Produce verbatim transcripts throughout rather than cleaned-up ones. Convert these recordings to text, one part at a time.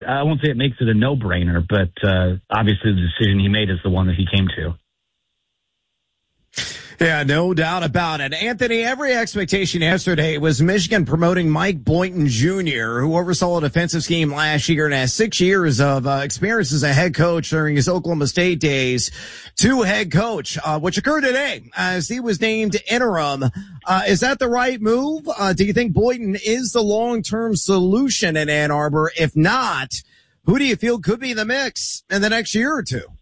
I won't say it makes it a no-brainer, but uh, obviously the decision he made is the one that he came to. Yeah, no doubt about it. Anthony, every expectation yesterday was Michigan promoting Mike Boynton Junior, who oversaw a defensive scheme last year and has six years of uh, experience as a head coach during his Oklahoma State days, to head coach, uh, which occurred today as he was named interim. Uh, is that the right move? Uh, do you think Boynton is the long-term solution in Ann Arbor? If not, who do you feel could be in the mix in the next year or two?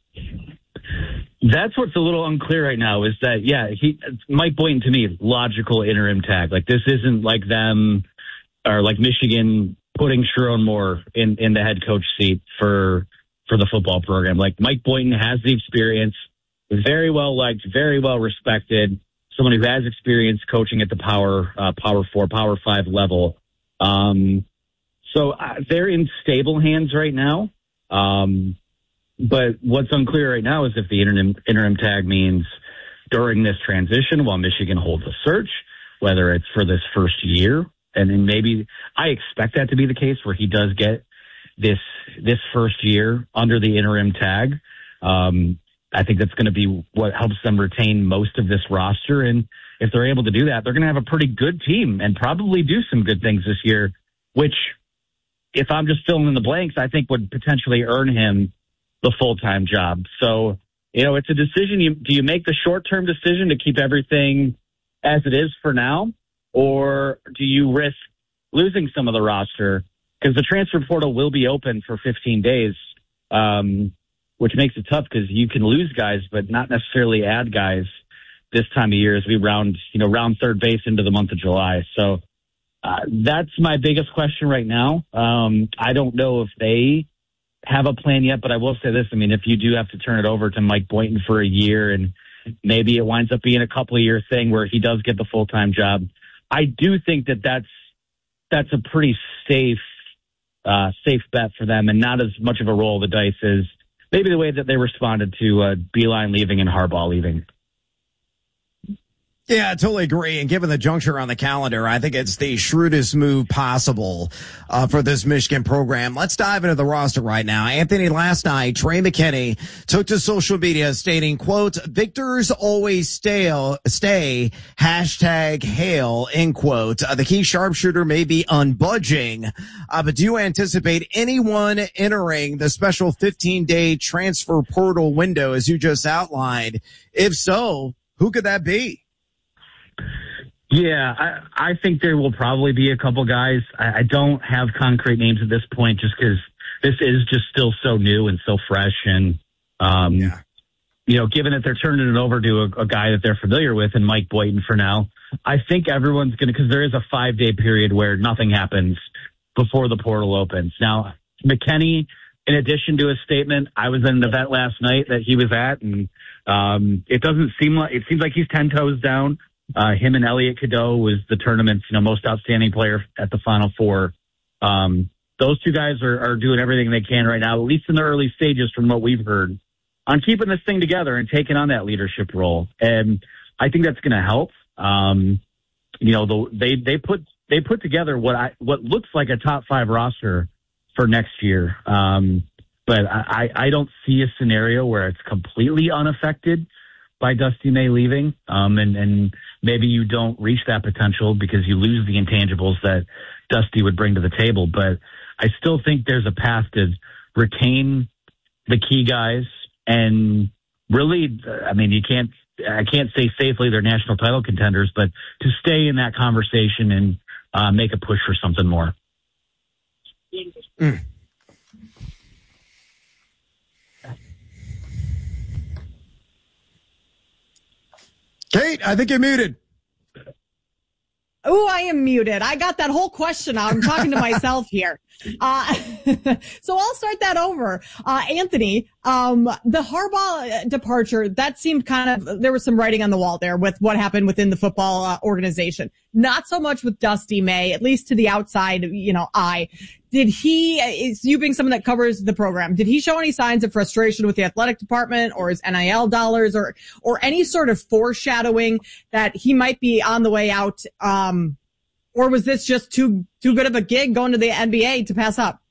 That's what's a little unclear right now is that, yeah, he, Mike Boynton, to me, logical interim tag. Like, this isn't like them or like Michigan putting Sharon Moore in, in the head coach seat for, for the football program. Like, Mike Boynton has the experience, very well liked, very well respected, someone who has experience coaching at the power, uh, power four, power five level. Um, so uh, they're in stable hands right now. Um, But what's unclear right now is if the interim, interim tag means during this transition while Michigan holds a search, whether it's for this first year, and then maybe I expect that to be the case where he does get this this first year under the interim tag. Um, I think that's going to be what helps them retain most of this roster. And if they're able to do that, they're going to have a pretty good team and probably do some good things this year, which, if I'm just filling in the blanks, I think would potentially earn him the full-time job. So, you know, it's a decision. You, do you make the short-term decision to keep everything as it is for now, or do you risk losing some of the roster? Because the transfer portal will be open for fifteen days, um, which makes it tough because you can lose guys, but not necessarily add guys this time of year as we round, you know, round third base into the month of July. So uh, that's my biggest question right now. Um, I don't know if they have a plan yet, but I will say this. I mean, if you do have to turn it over to Mike Boynton for a year and maybe it winds up being a couple of year thing where he does get the full-time job, I do think that that's, that's a pretty safe, uh, safe bet for them and not as much of a roll of the dice as maybe the way that they responded to, uh, Beeline leaving and Harbaugh leaving. Yeah, I totally agree. And given the juncture on the calendar, I think it's the shrewdest move possible uh, for this Michigan program. Let's dive into the roster right now. Anthony, last night, Trey McKinney took to social media stating, quote, "Victors always stay, stay hashtag hail," end quote. Uh, the key sharpshooter may be unbudging, uh, but do you anticipate anyone entering the special fifteen-day transfer portal window as you just outlined? If so, who could that be? Yeah, I, I think there will probably be a couple guys. I, I don't have concrete names at this point just because this is just still so new and so fresh. And, um, yeah. you know, given that they're turning it over to a, a guy that they're familiar with and Mike Boynton for now, I think everyone's going to, because there is a five day period where nothing happens before the portal opens. Now, McKinney, in addition to his statement, I was at an event last night that he was at, and um, it doesn't seem like, it seems like he's ten toes down. Uh, him and Elliot Cadeau was the tournament's, you know, most outstanding player at the Final Four. Um, those two guys are, are doing everything they can right now, at least in the early stages from what we've heard, on keeping this thing together and taking on that leadership role. And I think that's going to help. Um, you know, the, they, they put, they put together what I, what looks like a top five roster for next year. Um, but I, I don't see a scenario where it's completely unaffected by Dusty May leaving. Um, and, and maybe you don't reach that potential because you lose the intangibles that Dusty would bring to the table. But I still think there's a path to retain the key guys and really, I mean, you can't, I can't say safely they're national title contenders, but to stay in that conversation and uh, make a push for something more. Mm. Kate, I think you're muted. Oh, I am muted. I got that whole question out. I'm talking to myself here. Uh, so I'll start that over. Uh, Anthony, um, the Harbaugh departure, that seemed kind of, there was some writing on the wall there with what happened within the football uh, organization. Not so much with Dusty May, at least to the outside, you know, eye. Did he, is you being someone that covers the program, did he show any signs of frustration with the athletic department or his N I L dollars or, or any sort of foreshadowing that he might be on the way out? Um, or was this just too, too good of a gig going to the N B A to pass up?